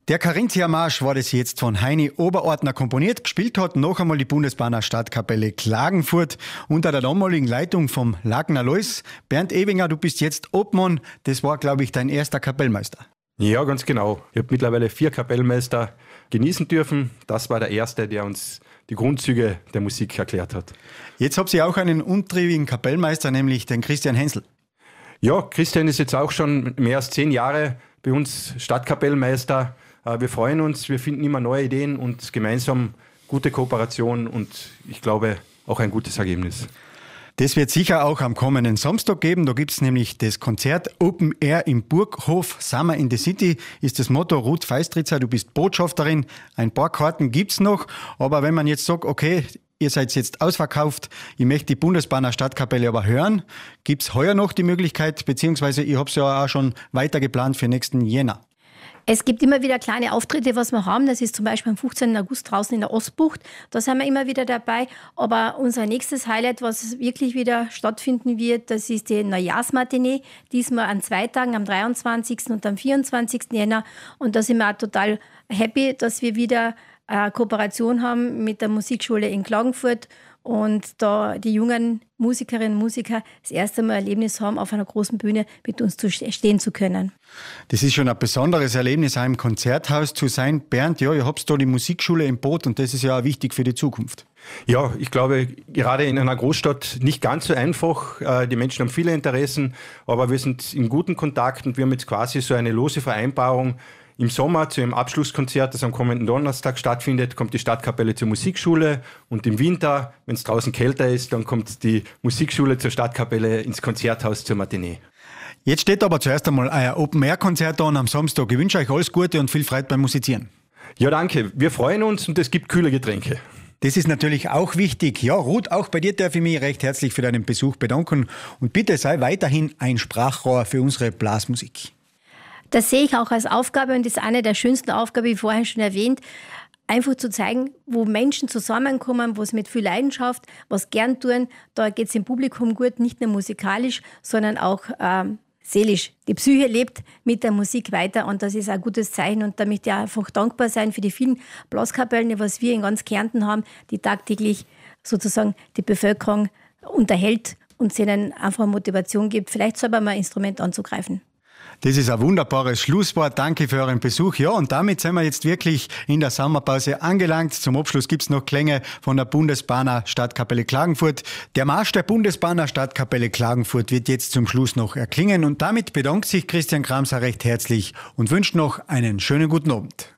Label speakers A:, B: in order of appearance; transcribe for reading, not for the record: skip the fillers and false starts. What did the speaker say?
A: Der Carinthia-Marsch war das jetzt von Heini Oberordner komponiert. Gespielt hat noch einmal die Bundesbahner Stadtkapelle Klagenfurt unter der damaligen Leitung vom Lagner Lois. Bernd Ewinger, du bist jetzt Obmann. Das war, glaube ich, dein erster Kapellmeister.
B: Ja, ganz genau. Ich habe mittlerweile 4 Kapellmeister genießen dürfen. Das war der erste, der uns die Grundzüge der Musik erklärt hat.
A: Jetzt habt ihr auch einen untriebigen Kapellmeister, nämlich den Christian Hensel.
B: Ja, Christian ist jetzt auch schon mehr als 10 Jahre bei uns Stadtkapellmeister. Wir freuen uns, wir finden immer neue Ideen und gemeinsam gute Kooperation und ich glaube auch ein gutes Ergebnis.
A: Das wird sicher auch am kommenden Samstag geben. Da gibt es nämlich das Konzert Open Air im Burghof Summer in the City. Ist das Motto. Ruth Feistritzer, du bist Botschafterin. Ein paar Karten gibt's noch. Aber wenn man jetzt sagt, okay, ihr seid jetzt ausverkauft, ich möchte die Bundesbahner Stadtkapelle aber hören, gibt's heuer noch die Möglichkeit, beziehungsweise ihr habt es ja auch schon weiter geplant für nächsten Jänner?
C: Es gibt immer wieder kleine Auftritte, was wir haben. Das ist zum Beispiel am 15. August draußen in der Ostbucht. Da sind wir immer wieder dabei. Aber unser nächstes Highlight, was wirklich wieder stattfinden wird, das ist die Neujahrsmatinee. Diesmal an 2 Tagen, am 23. und am 24. Jänner. Und da sind wir auch total happy, dass wir wieder eine Kooperation haben mit der Musikschule in Klagenfurt und da die jungen Musikerinnen und Musiker das erste Mal ein Erlebnis haben, auf einer großen Bühne mit uns stehen zu können.
A: Das ist schon ein besonderes Erlebnis, auch im Konzerthaus zu sein. Bernd, ja, ihr habt da die Musikschule im Boot und das ist ja auch wichtig für die Zukunft.
B: Ja, ich glaube, gerade in einer Großstadt nicht ganz so einfach. Die Menschen haben viele Interessen, aber wir sind in guten Kontakt und wir haben jetzt quasi so eine lose Vereinbarung. Im Sommer zu einem Abschlusskonzert, das am kommenden Donnerstag stattfindet, kommt die Stadtkapelle zur Musikschule und im Winter, wenn es draußen kälter ist, dann kommt die Musikschule zur Stadtkapelle ins Konzerthaus zur Matinee.
A: Jetzt steht aber zuerst einmal euer Open-Air-Konzert an am Samstag. Ich wünsche euch alles Gute und viel Freude beim Musizieren.
B: Ja, danke. Wir freuen uns und es gibt kühle Getränke.
A: Das ist natürlich auch wichtig. Ja, Ruth, auch bei dir darf ich mich recht herzlich für deinen Besuch bedanken und bitte sei weiterhin ein Sprachrohr für unsere Blasmusik.
C: Das sehe ich auch als Aufgabe und ist eine der schönsten Aufgaben, wie vorhin schon erwähnt, einfach zu zeigen, wo Menschen zusammenkommen, wo sie mit viel Leidenschaft was gern tun. Da geht es dem Publikum gut, nicht nur musikalisch, sondern auch seelisch. Die Psyche lebt mit der Musik weiter und das ist ein gutes Zeichen und da möchte ich einfach dankbar sein für die vielen Blaskapellen, was wir in ganz Kärnten haben, die tagtäglich sozusagen die Bevölkerung unterhält und ihnen einfach Motivation gibt, vielleicht selber mal ein Instrument anzugreifen.
A: Das ist ein wunderbares Schlusswort. Danke für euren Besuch. Ja, und damit sind wir jetzt wirklich in der Sommerpause angelangt. Zum Abschluss gibt's noch Klänge von der Bundesbahner Stadtkapelle Klagenfurt. Der Marsch der Bundesbahner Stadtkapelle Klagenfurt wird jetzt zum Schluss noch erklingen. Und damit bedankt sich Christian Kramser recht herzlich und wünscht noch einen schönen guten Abend.